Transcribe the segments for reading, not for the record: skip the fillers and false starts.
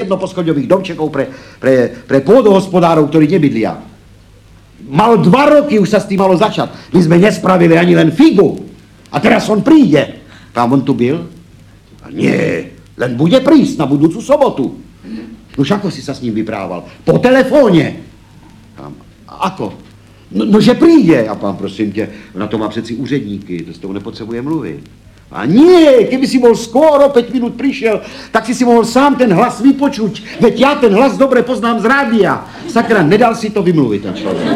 jednoposchodňových domčekov pre pôdohospodárov, ktorí nebydlia. Mal 2 roky, už sa s tým malo začať. My sme nespravili ani len figu. A teraz on príde. Tam on tu byl? A nie, len bude prísť na budúcu sobotu. Nož ako si sa s ním vyprával? Po telefóne. A ako? No, že príde. A pán, prosím tě, na to má přeci úředníky, to s tou nepotřebuje mluvit. A nie, keby si bol skôr o 5 minút prišiel, tak si mohl sám ten hlas vypočuť. Veď ja ten hlas dobre poznám z rádia. Sakra, nedal si to vymluvit ten člověk.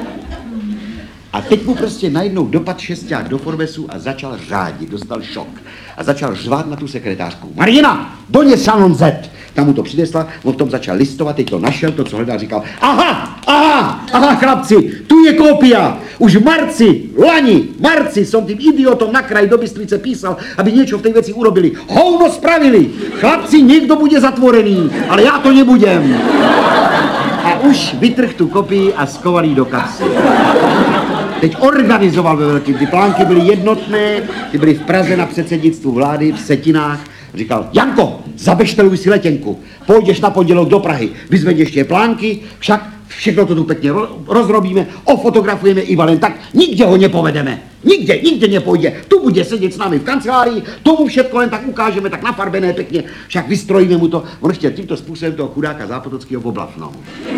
A teď mu prostě najednou dopad šesťák do Forbesu a začal řádit, dostal šok. A začal řvát na tu sekretářku. Marina, dones šanon Z. Tam mu to přinesla, on v tom začal listovat, teď to našel, to, co hledal, říkal, aha, chlapci, tu je kópia. Už v marci som tým idiotom na kraj do Bystrice písal, aby niečo v tej veci urobili. Hovno spravili. Chlapci, niekto bude zatvorený, ale ja to nebudem. A už vytrh tu kopii a skoval jí do kapsy. Teď organizoval ve velkým, ty plánky byly jednotné, ty byly v Praze na předsednictvu vlády, v Setinách. Říkal, Janko, zabešteluj si letenku, pôjdeš na pondělok do Prahy, vyzvedneš tie plánky, však všechno to tu pekne rozrobíme, ofotografujeme Iva len tak, nikde ho nepovedeme, nikde nepojde, tu bude sedět s námi v kancelárii, tomu všetko len tak ukážeme, tak nafarbené pekne, však vystrojíme mu to, on chtěl tímto způsobem toho chudáka Zápotockého oblafnout.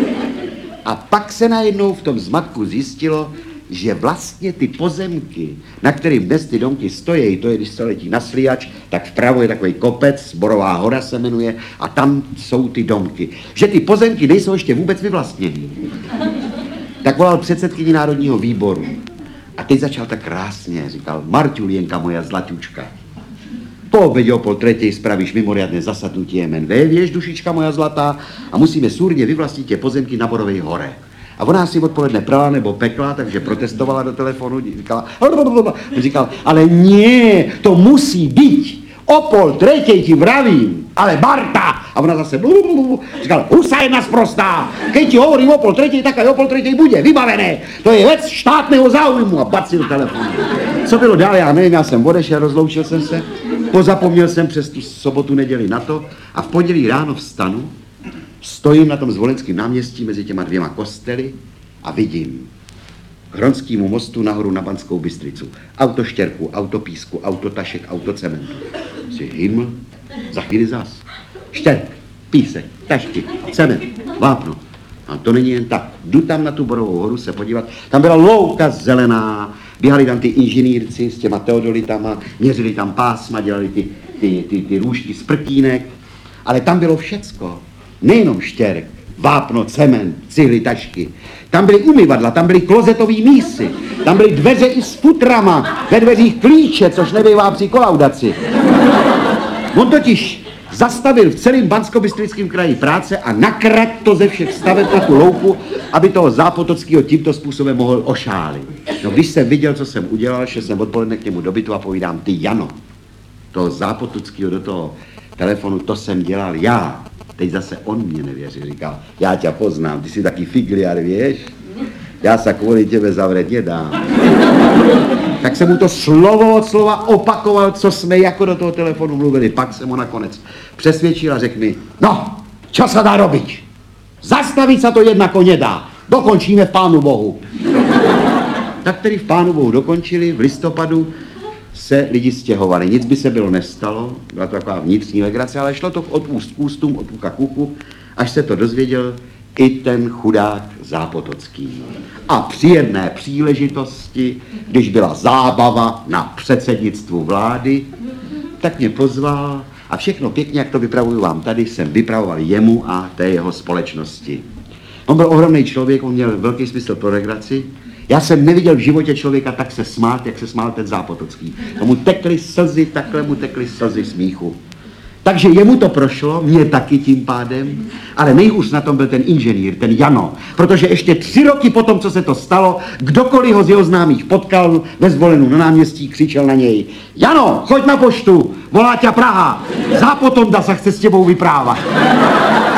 A pak se najednou v tom zmatku zjistilo, že vlastně ty pozemky, na kterým dnes ty domky stojí, to je, když se letí na Sliač, tak vpravo je takový kopec, Borová hora se jmenuje, a tam jsou ty domky. Že ty pozemky nejsou ještě vůbec vyvlastněný. Tak volal předsedkyni Národního výboru. A teď začal tak krásně, říkal, Marťulienka moja zlatučka. Po obědě o 2:30 spravíš mimoriadne zasadnutí MNV, vieš, dušička moja zlatá, a musíme súrne vyvlastniť tie pozemky na Borovej hore. A ona si odpoledne prala nebo pekla, takže protestovala do telefonu, říkal, ale nie, to musí byť. O 2:30 ti vravím, ale Marta. A ona zase říkala, husa jedna sprostá. Keď ti hovorím o 2:30, tak aj o 2:30 bude, vybavené. To je vec štátného záujmu. A bacil telefon. Co bylo dál, já nevím, já jsem odešel, rozloučil jsem se, pozapomněl jsem přes tu sobotu, neděli na to a v pondělí ráno vstanu, stojím na tom Zvolenském náměstí mezi těma 2 kostely a vidím k Hronskému mostu nahoru na Banskou Bystricu. Auto štěrku, auto písku, auto tašek, auto cementu. Si hyml, za chvíli zas. Štěrk, písek, tašky, cement, vápno. A to není jen tak. Jdu tam na tu Borovou horu se podívat. Tam byla louka zelená, běhali tam ty inženýrci s těma teodolitama, měřili tam pásma, dělali ty růžky z prtínek. Ale tam bylo všecko. Nejenom štěrk, vápno, cement, cihly, tašky. Tam byly umyvadla, tam byly klozetový mísy, tam byly dveře i s futrama, ve dveřích klíče, což nebývá při kolaudaci. On totiž zastavil v celém Banskobystrickém kraji práce a nakrat to ze všech staveb na tu louku, aby toho Zápotockého tímto způsobem mohl ošálit. No když jsem viděl, co jsem udělal, šel jsem odpoledne k němu do bytu a povídám, ty Jano, toho Zápotockého do toho telefonu, to jsem dělal já. Teď zase on mě nevěří, říkal, já tě poznám, ty jsi taky figliar, věš? Já se kvůli tebe zavřet nedám. Tak jsem mu to slovo od slova opakoval, co jsme jako do toho telefonu mluvili. Pak jsem ho nakonec přesvědčil a řekl mi, no, čo sa dá robiť? Zastavit se to jednako nedá. Dokončíme v Pánu Bohu. Tak tedy v Pánu Bohu dokončili, v listopadu se lidi stěhovali. Nic by se bylo nestalo, byla to taková vnitřní legrace, ale šlo to od úst k ústům, od ucha k uchu, až se to dozvěděl i ten chudák Zápotocký. A při jedné příležitosti, když byla zábava na předsednictvu vlády, tak mě pozval a všechno pěkně, jak to vypravuju vám tady, jsem vypravoval jemu a té jeho společnosti. On byl ohromný člověk, on měl velký smysl pro legraci. Já jsem neviděl v životě člověka tak se smát, jak se smál ten Zápotocký. Tomu tekly slzy, takhle mu tekly slzy smíchu. Takže jemu to prošlo, mě taky tím pádem, ale nejhůř na tom byl ten inženýr, ten Jano, protože ještě 3 roky potom, co se to stalo, kdokoliv ho z jeho známých potkal ve Zvolenu na náměstí, křičel na něj, Jano, choď na poštu, volá tě Praha, Zápotonda sa chce s tebou vyprávat.